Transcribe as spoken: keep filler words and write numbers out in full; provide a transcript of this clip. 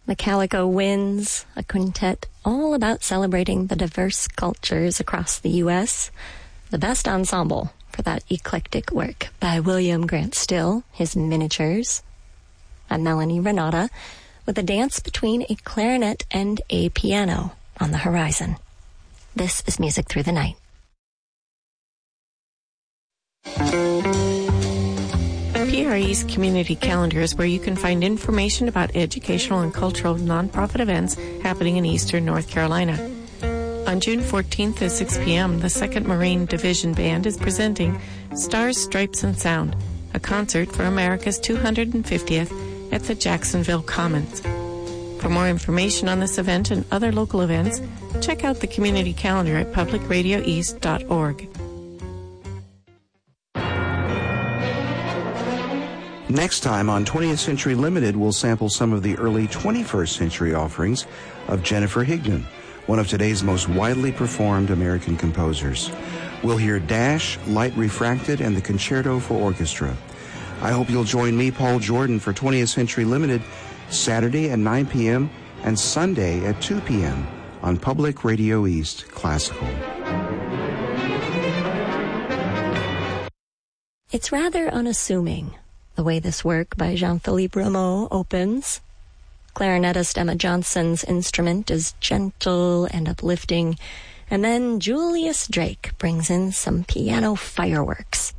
The Calico Winds, a quintet all about celebrating the diverse cultures across the U S The best ensemble for that eclectic work by William Grant Still, his Miniatures. I'm Melanie Renata, with a dance between a clarinet and a piano on the horizon. This is Music Through the Night. P R E's community calendar is where you can find information about educational and cultural nonprofit events happening in eastern North Carolina. On June fourteenth at six p.m., the second Marine Division Band is presenting Stars, Stripes, and Sound, a concert for America's two hundred fiftieth at the Jacksonville Commons. For more information on this event and other local events, check out the community calendar at public radio east dot org. Next time on twentieth Century Limited, we'll sample some of the early twenty-first century offerings of Jennifer Higdon, one of today's most widely performed American composers. We'll hear Dash, Light Refracted, and the Concerto for Orchestra. I hope you'll join me, Paul Jordan, for twentieth Century Limited, Saturday at nine p.m. and Sunday at two p.m. on Public Radio East Classical. It's rather unassuming, the way this work by Jean-Philippe Rameau opens. Clarinetist Emma Johnson's instrument is gentle and uplifting, and then Julius Drake brings in some piano fireworks.